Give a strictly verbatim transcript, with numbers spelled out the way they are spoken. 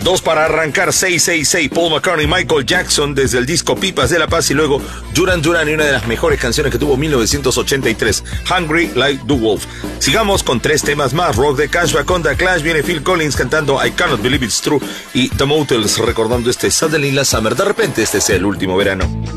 Dos para arrancar, seis seis seis, Paul McCartney, Michael Jackson desde el disco Pipas de la Paz y luego Duran Duran y una de las mejores canciones que tuvo mil novecientos ochenta y tres, Hungry Like the Wolf. Sigamos con tres temas más, rock de Cashback con The Clash, viene Phil Collins cantando I Cannot Believe It's True y The Motels recordando este Suddenly Last Summer, de repente este sea el último verano.